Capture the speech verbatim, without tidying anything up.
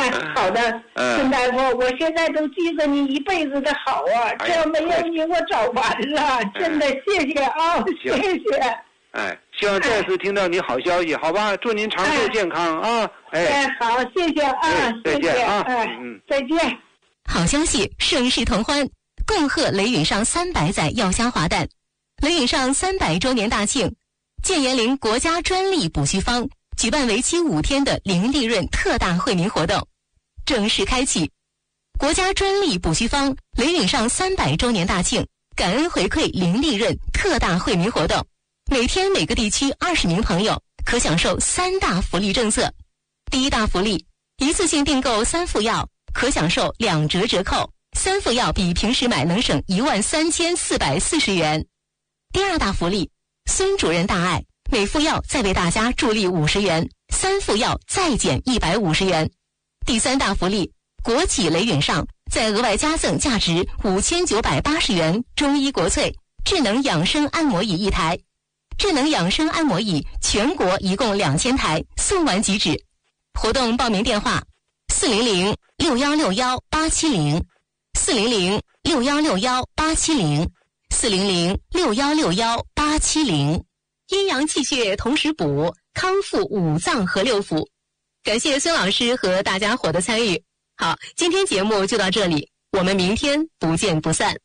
好的， 嗯， 孙大夫，我现在都记着你一辈子的好啊， 哎呀这没有你我早完了，真的谢谢啊，谢谢。 哎，希望再次听到你好消息，好吧？祝您长寿健康啊！哎， 哎，好，谢谢啊， 哎再谢谢见啊哎， 嗯再见。 好消息，盛世同欢，恭贺雷允上三百载药香华诞，雷允上三百周年大庆，建言灵国家专利补虚方举办为期五天的零利润特大惠民活动，正式开启。国家专利补虚方雷允上三百周年大庆感恩回馈零利润特大惠民活动，每天每个地区二十名朋友可享受三大福利政策。第一大福利，一次性订购三副药可享受两折折扣，三副药比平时买能省一万三千四百四十元。第二大福利，孙主任大爱，每副药再为大家助力五十元，三副药再减一百五十元。第三大福利，国企雷允上再额外加赠价值五千九百八十元中医国粹智能养生按摩椅一台，智能养生按摩椅全国一共两千台，送完即止。活动报名电话：四零零六幺六幺八七零，四零零六幺六幺八七零，四零零六幺六幺八七零。阴阳气血同时补，康复五脏和六腑。感谢孙老师和大家伙的参与。好，今天节目就到这里，我们明天不见不散。